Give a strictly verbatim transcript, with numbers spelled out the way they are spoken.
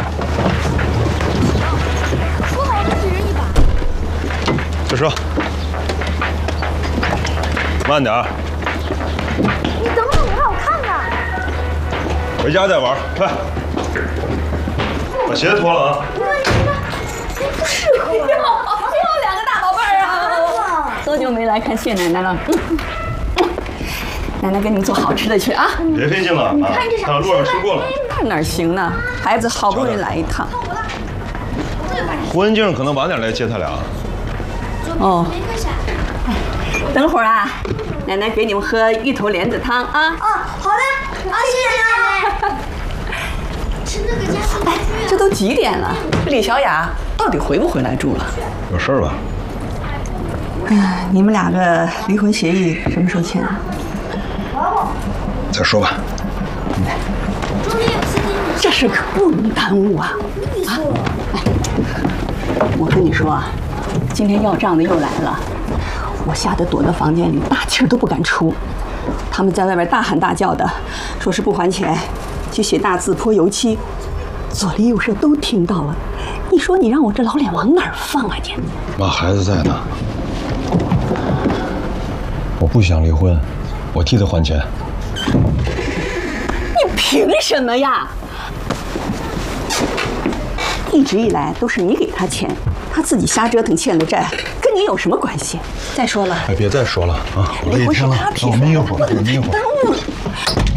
说好了一人一把。 下车，慢点儿。 你等等我，让我看看。 回家再玩，快！把鞋脱了啊！ 你不适合。又两个大宝贝儿啊！ 多久没来看谢奶奶了？奶奶给你们做好吃的去啊！ 别费劲了啊！到路上吃过了。 那哪行呢？孩子好不容易来一趟。 胡文静可能晚点来接他俩。 哦。等会儿啊，奶奶给你们喝芋头莲子汤啊。 哦，好的，啊，谢谢奶奶。吃那个加速哎，这都几点了？李小雅到底回不回来住了？ 有事儿吧？ 哎，你们两个离婚协议什么时候签啊？ 再说吧。 这事可不能耽误啊！啊，哎，我跟你说啊，今天要账的又来了，我吓得躲到房间里，大气儿都不敢出。他们在外边大喊大叫的，说是不还钱，去写大字泼油漆，左邻右舍都听到了。你说你让我这老脸往哪儿放啊你？ 妈，孩子在呢。我不想离婚，我替他还钱。 你凭什么呀？一直以来都是你给他钱，他自己瞎折腾欠的债，跟你有什么关系？再说了， 哎，别再说了啊！我离婚是累天了， 他提出来的， 让我眯一会儿， 不能我眯一会儿。 耽误了。